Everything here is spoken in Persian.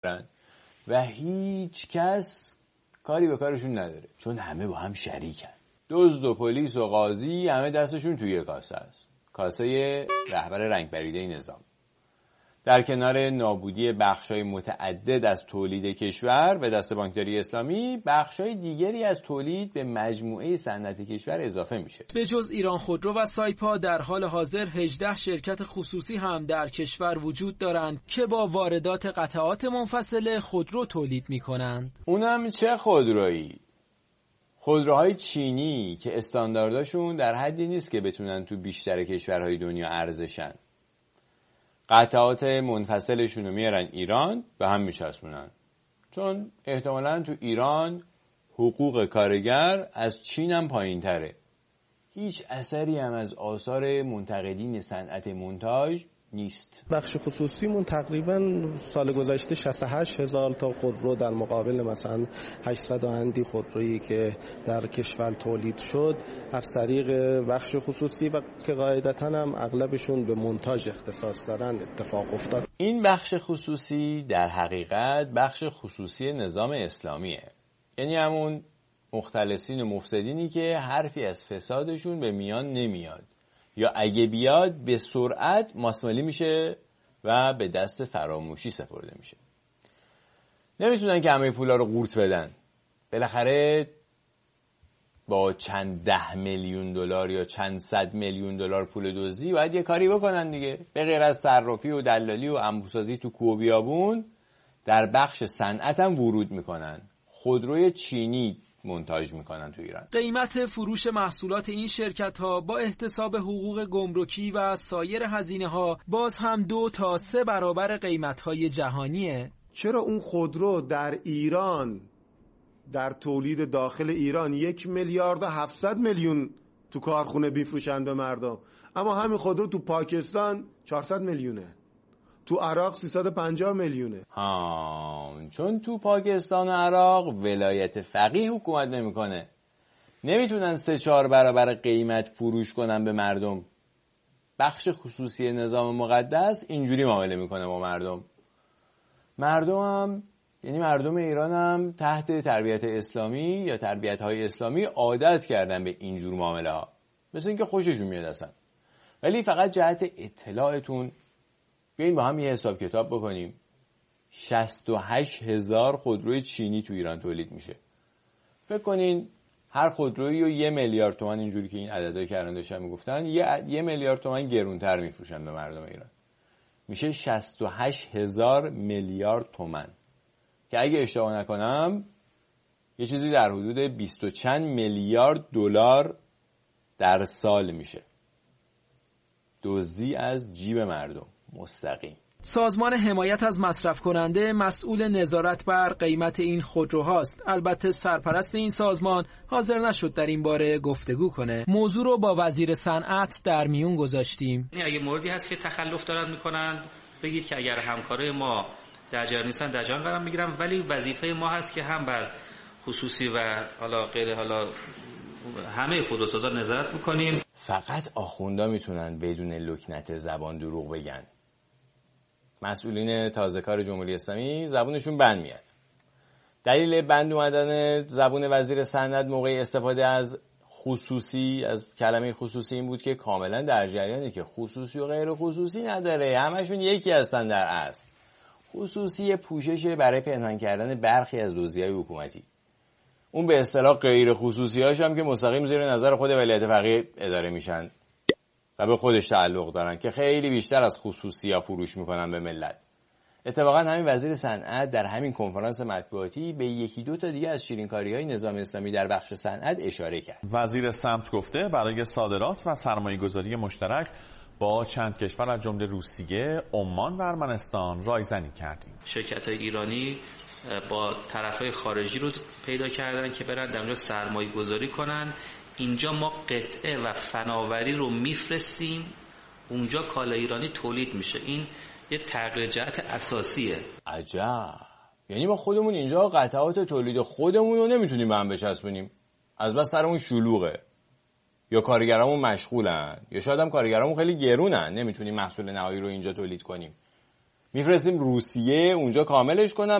و هیچ کس کاری به کارشون نداره، چون همه با هم شریکن. دزد و پلیس و قاضی همه دستشون توی کاسه است، کاسه رهبر رنگ پریده نظام. در کنار نابودی بخشای متعدد از تولید کشور به دست بانکداری اسلامی، بخشای دیگری از تولید به مجموعه صنعت کشور اضافه میشه. به جز ایران خودرو و سایپا، در حال حاضر 18 شرکت خصوصی هم در کشور وجود دارند که با واردات قطعات منفصل خودرو تولید میکنند. اونم چه خودرویی؟ خودروهای چینی که استاندارداشون در حدی نیست که بتونن تو بیشتر کشورهای دنیا عرضشن. قطعات منفصلشون رو میارن ایران به هم میچسبونن، چون احتمالاً تو ایران حقوق کارگر از چین هم پایین تره. هیچ اثری هم از آثار منتقدین صنعت مونتاژ نیست. بخش خصوصیمون تقریبا سال گذشته 68,000 تا خودرو در مقابل مثلا 800 اندی خودرویی که در کشور تولید شد از طریق بخش خصوصی و که قاعدتاً هم اغلبشون به مونتاژ اختصاص دارن اتفاق افتاد. این بخش خصوصی در حقیقت بخش خصوصی نظام اسلامیه، یعنی همون مختلسین و مفسدینی که حرفی از فسادشون به میان نمیاد، یا اگه بیاد به سرعت ماسمالی میشه و به دست فراموشی سپرده میشه. نمیتونن که همه پولا رو قورت بدن. بالاخره با چند 10 میلیون دلار یا چند 100 میلیون دلار پول دزدی باید یه کاری بکنن دیگه. به غیر از صرافی و دلالی و انبوسازی تو کوه و بیابون، در بخش صنعت هم ورود میکنن. خودروی چینی منتاج میکنن تو ایران. قیمت فروش محصولات این شرکت ها با احتساب حقوق گمرکی و سایر هزینه ها باز هم 2 تا 3 برابر قیمت های جهانیه. چرا اون خودرو در ایران در تولید داخل ایران 1 میلیارد و 700 میلیون تو کارخونه بیفروشن به مردم، اما همین خودرو تو پاکستان 400 میلیونه، تو عراق 350 میلیونه؟ چون تو پاکستان و عراق ولایت فقیه حکومت نمیکنه، نمیتونن 3-4 برابر قیمت فروش کنن به مردم. بخش خصوصی نظام مقدس اینجوری معامله میکنه با مردم. یعنی مردم ایران هم تحت تربیت اسلامی یا تربیت های اسلامی عادت کردن به اینجور معامله ها، مثل اینکه خوششون میاد اصلا. ولی فقط جهت اطلاعتون بیاییم با هم یه حساب کتاب بکنیم. 68,000 خودروی چینی تو ایران تولید میشه. فکر کنین هر خودرویی رو 1 میلیارد تومان، اینجوری که این عددهای کردن داشتن میگفتن، 1 میلیارد تومان گرونتر میفروشن به مردم ایران. میشه 68,000 میلیارد تومان که اگه اشتباه نکنم یه چیزی در حدود 20 و چند میلیارد دلار در سال میشه. دزدی از جیب مردم مستقیم. سازمان حمایت از مصرف کننده مسئول نظارت بر قیمت این خودروهاست. البته سرپرست این سازمان حاضر نشد در این باره گفتگو کنه. موضوع رو با وزیر صنعت در میون گذاشتیم. اگه موردی هست که تخلف دارن میکنن بگید که اگر همکارای ما در جریان نیستن در جریان قرار میگیرن، ولی وظیفه ما هست که هم بر خصوصی و حالا غیر حالا همه خودروسازا نظارت میکنیم. فقط آخوندا میتونن بدون لکنت زبان دروغ بگن. مسئولین تازه کار جمهوری اسلامی زبونشون بند میاد. دلیل بند اومدن زبون وزیر صنعت موقع استفاده از خصوصی، از کلمه خصوصی، این بود که کاملا در جریانه که خصوصی و غیر خصوصی نداره، همشون یکی هستن در اصل. خصوصی پوشش برای پنهان کردن برخی از دزدی‌های حکومتی. اون به اصطلاح غیر خصوصی‌هاش هم که مستقیم زیر نظر خود ولایت فقیه اداره میشن و به خودش تعلق دارن که خیلی بیشتر از خصوصی‌ها فروش میکنن به ملت. اتفاقا همین وزیر صنعت در همین کنفرانس مطبوعاتی به 1-2 تا دیگه از شیرینکاری‌های نظام اسلامی در بخش صنعت اشاره کرد. وزیر سمت گفته برای صادرات و سرمایه‌گذاری مشترک با چند کشور از جمله روسیه، عمان و ارمنستان رایزنی کردیم. شرکت‌های ایرانی با طرف‌های خارجی رو پیدا کردن که برن در اونجا سرمایه‌گذاری کنن. اینجا ما قطعه و فناوری رو میفرستیم، اونجا کالای ایرانی تولید میشه. این یه تغییر جهت اساسیه. عجب. یعنی ما خودمون اینجا قطعات تولید خودمون رو نمیتونیم به هم بچسبونیم، از بس سرمون شلوغه، یا کارگرامون مشغولن، یا شاید هم کارگرامون خیلی گرونن، نمیتونیم محصول نهایی رو اینجا تولید کنیم. میفرستیم روسیه اونجا کاملش کنن،